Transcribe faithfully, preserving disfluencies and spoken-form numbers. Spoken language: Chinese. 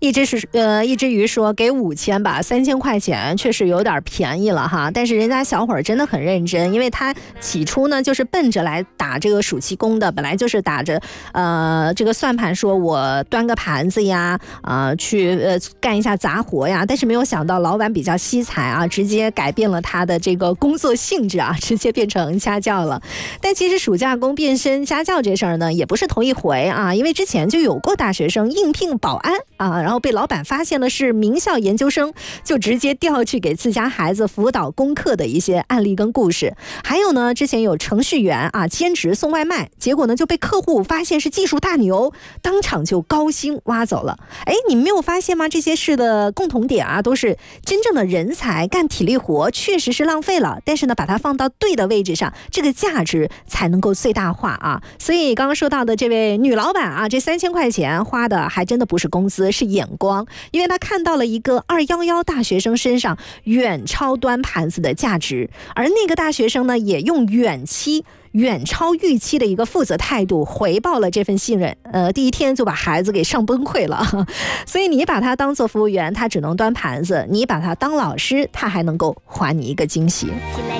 一只是呃一只鱼说给五千吧，三千块钱确实有点便宜了哈。但是人家小伙儿真的很认真，因为他起初呢就是奔着来打这个暑期工的，本来就是打着呃这个算盘，说我端个盘子呀，啊、呃、去呃干一下杂活呀。但是没有想到老板比较惜才啊，直接改变了他的这个工作性质啊，直接变成家教了。但其实暑假工变身家教这事儿呢，也不是头一回啊，因为之前就有过大学生应聘保安啊，然后被老板发现了是名校研究生，就直接调去给自家孩子辅导功课的一些案例跟故事。还有呢，之前有程序员啊兼职送外卖，结果呢就被客户发现是技术大牛，当场就高薪挖走了。哎，你没有发现吗？这些事的共同点啊，都是真正的人才干体力活确实是浪费了，但是呢把它放到对的位置上，这个价值才能够最大化啊。所以刚刚说到的这位女老板啊，这三千块钱花的还真的不是工资，是眼光，因为她看到了一个二一一大学生身上远超端盘子的价值，而那个大学生呢也用远期远超预期的一个负责态度回报了这份信任，呃，第一天就把孩子给上崩溃了。所以你把他当做服务员，他只能端盘子；你把他当老师，他还能够还你一个惊喜。